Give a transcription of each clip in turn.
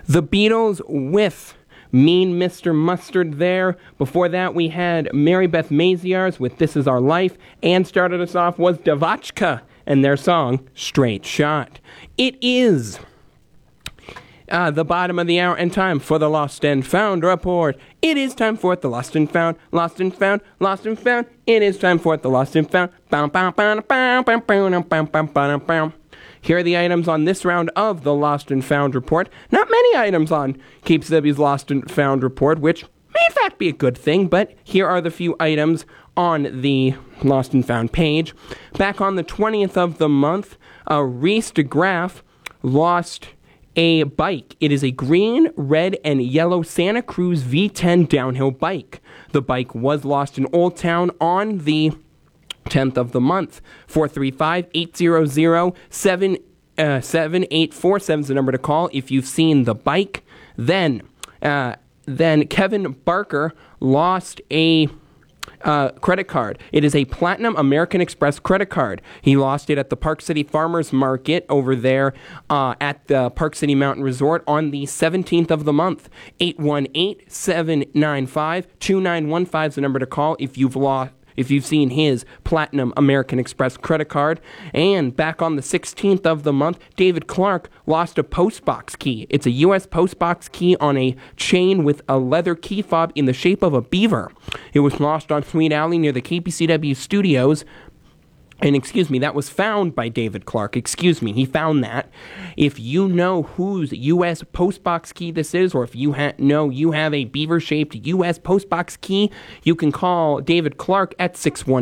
The Beatles with Mean Mr. Mustard there. Before that, we had Mary Beth Maziarz with This Is Our Life. And started us off was Devotchka and their song, Straight Shot. It is the bottom of the hour and time for the Lost and Found report. It is time for the Lost and Found, Lost and Found, Lost and Found. It is time for the Lost and Found. Here are the items on this round of the Lost and Found report. Not many items on KPCW's Lost and Found report, which may in fact be a good thing, but here are the few items on the Lost and Found page. Back on the 20th of the month, Reese DeGraff lost a bike. It is a green, red, and yellow Santa Cruz V10 downhill bike. The bike was lost in Old Town on the 10th of the month. 435-800-7847 is the number to call if you've seen the bike. Then Kevin Barker lost a credit card. It is a Platinum American Express credit card. He lost it at the Park City Farmers Market over there at the Park City Mountain Resort on the 17th of the month. 818-795-2915 is the number to call if you've seen his Platinum American Express credit card. And back on the 16th of the month, David Clark lost a postbox key. It's a U.S. postbox key on a chain with a leather key fob in the shape of a beaver. It was lost on Sweet Alley near the KPCW studios. And that was found by David Clark. He found that. If you know whose U.S. postbox key this is, or if you know you have a beaver-shaped U.S. postbox key, you can call David Clark at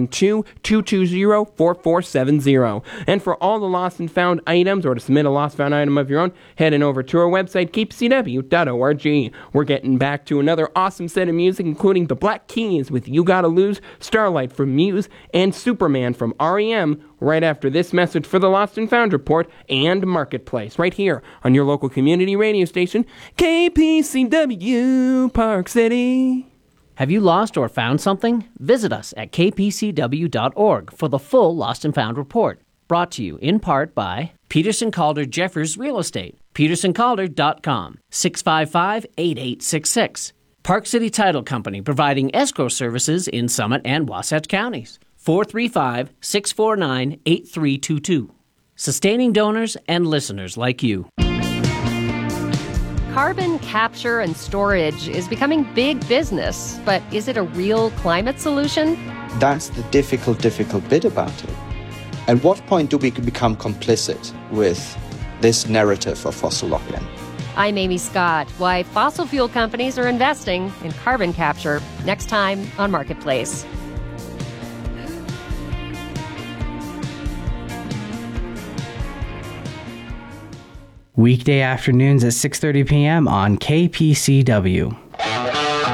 612-220-4470. And for all the lost and found items, or to submit a lost found item of your own, head on over to our website, kpcw.org. We're getting back to another awesome set of music, including the Black Keys with You Gotta Lose, Starlight from Muse, and Superman from REM, right after this message for the Lost and Found report and Marketplace, right here on your local community radio station, KPCW Park City. Have you lost or found something? Visit us at kpcw.org for the full Lost and Found report. Brought to you in part by Peterson Calder Jeffers Real Estate, petersoncalder.com, 655-8866. Park City Title Company, providing escrow services in Summit and Wasatch counties. 435-649-8322. Sustaining donors and listeners like you. Carbon capture and storage is becoming big business, but is it a real climate solution? That's the difficult bit about it. At what point do we become complicit with this narrative of fossil lock-in? I'm Amy Scott. Why fossil fuel companies are investing in carbon capture. Next time on Marketplace. Weekday afternoons at 6:30 p.m. on KPCW.